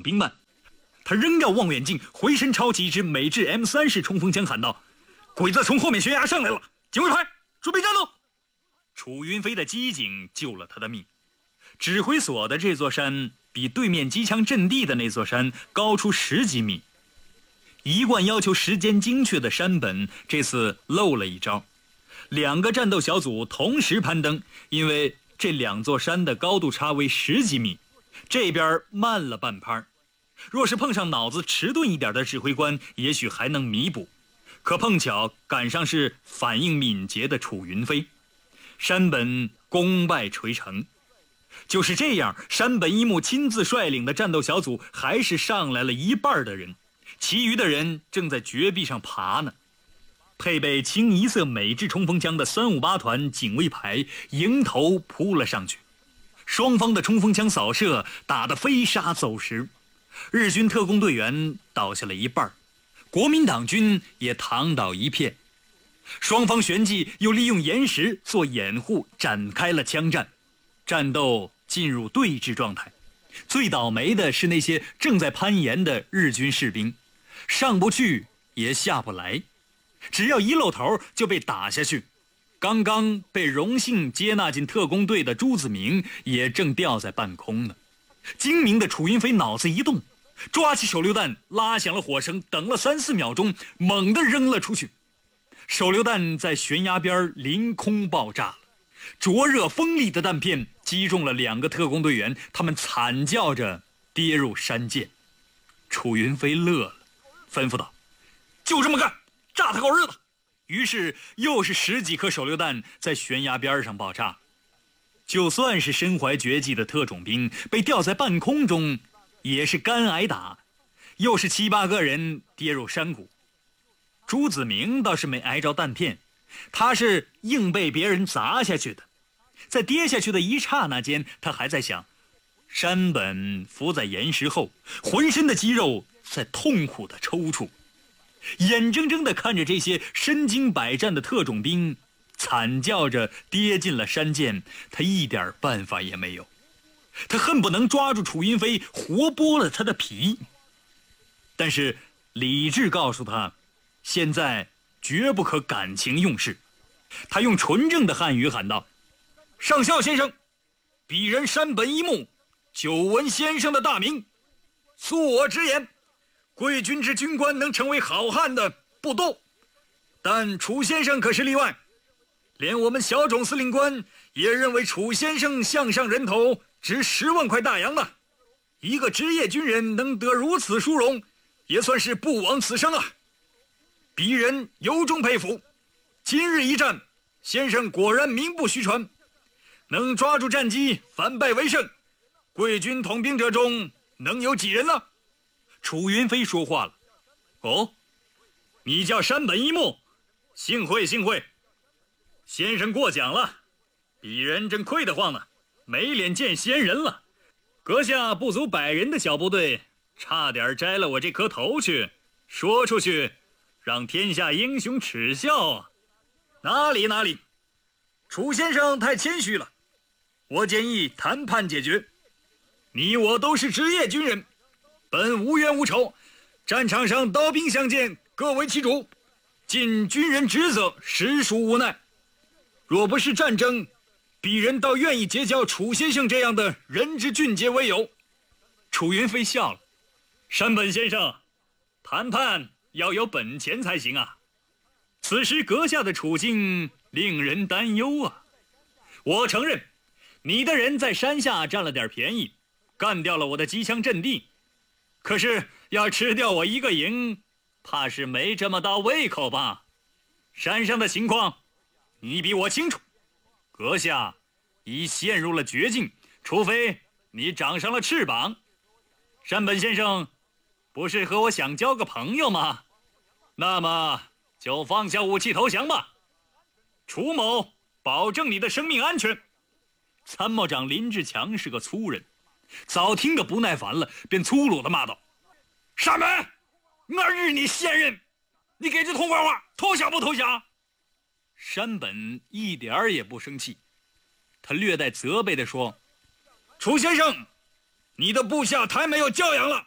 兵慢。他仍照望远镜回身抄起一支美制 M3式冲锋枪，喊道：“鬼子从后面悬崖上来了，警卫排，准备战斗！”楚云飞的机警救了他的命。指挥所的这座山比对面机枪阵地的那座山高出10几米。一贯要求时间精确的山本这次漏了一招，2个战斗小组同时攀登，因为这2座山的高度差为10几米，这边慢了半拍。若是碰上脑子迟钝一点的指挥官，也许还能弥补，可碰巧赶上是反应敏捷的楚云飞，山本功败垂成。就是这样，山本一木亲自率领的战斗小组还是上来了一半的人，其余的人正在绝壁上爬呢。配备清一色美制冲锋枪的358团警卫排迎头扑了上去，双方的冲锋枪扫射打得飞沙走石，日军特工队员倒下了一半，国民党军也躺倒一片。双方旋即又利用岩石做掩护，展开了枪战，战斗进入对峙状态。最倒霉的是那些正在攀岩的日军士兵，上不去也下不来，只要一露头就被打下去。刚刚被荣幸接纳进特工队的朱子明也正吊在半空呢。精明的楚云飞脑子一动，抓起手榴弹，拉响了火绳，等了3-4秒钟，猛地扔了出去。手榴弹在悬崖边凌空爆炸了，灼热锋利的弹片击中了2个特工队员，他们惨叫着跌入山涧。楚云飞乐了，吩咐道：“就这么干，炸他狗日的！”于是又是10几颗手榴弹在悬崖边上爆炸。就算是身怀绝技的特种兵，被吊在半空中也是干挨打，又是7-8个人跌入山谷。朱子明倒是没挨着弹片，他是硬被别人砸下去的。在跌下去的一刹那间，他还在想，山本伏在岩石后，浑身的肌肉在痛苦地抽搐，眼睁睁地看着这些身经百战的特种兵惨叫着跌进了山涧，他一点办法也没有。他恨不能抓住楚云飞，活剥了他的皮。但是理智告诉他，现在绝不可感情用事。他用纯正的汉语喊道：“上校先生，鄙人山本一木，久闻先生的大名，恕我直言，贵军之军官能成为好汉的不多，但楚先生可是例外。连我们小种司令官也认为楚先生项上人头值10万块大洋呢。一个职业军人能得如此殊荣，也算是不枉此生啊！鄙人由衷佩服。今日一战，先生果然名不虚传，能抓住战机，反败为胜。贵军统兵者中能有几人呢？”楚云飞说话了：“哦，你叫山本一木，幸会幸会。先生过奖了，鄙人正愧得慌呢，没脸见先人了。阁下不足100人的小部队，差点摘了我这颗头去，说出去让天下英雄耻笑啊！哪里，楚先生太谦虚了，我建议谈判解决。你我都是职业军人，本无冤无仇，战场上刀兵相见，各为其主，尽军人职责，实属无奈。若不是战争，鄙人倒愿意结交楚先生这样的人之俊杰为友。”楚云飞笑了：“山本先生，谈判要有本钱才行啊。此时阁下的处境令人担忧啊。我承认，你的人在山下占了点便宜，干掉了我的机枪阵地，可是要吃掉我一个营，怕是没这么大胃口吧？山上的情况你比我清楚，阁下已陷入了绝境，除非你长上了翅膀。山本先生，不是和我想交个朋友吗？那么就放下武器投降吧。楚某保证你的生命安全。”参谋长林志强是个粗人，早听得不耐烦了，便粗鲁地骂道：“山本，我日你现任，你给这通话话，投降不投降？”山本一点儿也不生气，他略带责备地说：“楚先生，你的部下太没有教养了。